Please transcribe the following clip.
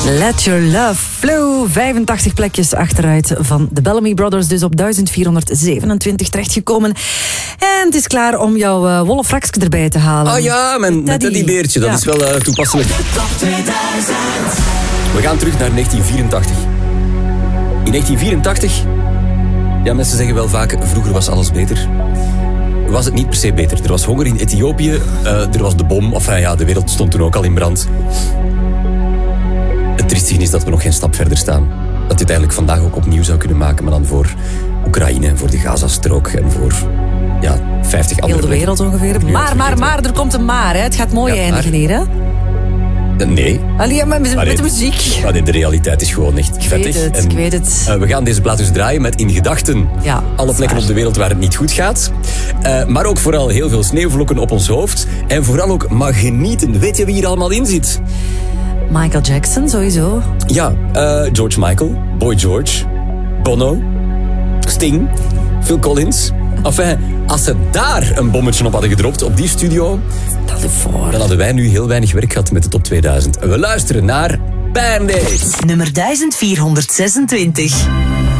Let Your Love Flow. 85 plekjes achteruit van de Bellamy Brothers. Dus op 1427 terechtgekomen. En het is klaar om jouw wollen frakje erbij te halen. Oh ja, mijn teddybeertje. Dat is wel toepasselijk. Top 2000. We gaan terug naar 1984. In 1984... Ja, mensen zeggen wel vaak, vroeger was alles beter. Was het niet per se beter. Er was honger in Ethiopië. Er was de bom. De wereld stond toen ook al in brand. Het triestige is dat we nog geen stap verder staan. Dat je het eigenlijk vandaag ook opnieuw zou kunnen maken, maar dan voor Oekraïne en voor de Gazastrook en voor 50 andere heel de wereld ongeveer. Maar, er komt een maar. Hè. Het gaat mooi eindigen hier, hè? Nee. Allee, maar met de muziek. Maar de realiteit is gewoon echt vettig. Ik weet het. We gaan deze plaat dus draaien met in gedachten alle plekken op de wereld waar het niet goed gaat. Maar ook vooral heel veel sneeuwvlokken op ons hoofd. En vooral ook maar genieten. Weet je wie hier allemaal in zit? Michael Jackson, sowieso. Ja, George Michael, Boy George, Bono, Sting, Phil Collins. Enfin, als ze daar een bommetje op hadden gedropt, op die studio, dan hadden wij nu heel weinig werk gehad met de top 2000. En we luisteren naar Band-Aid. Nummer 1426.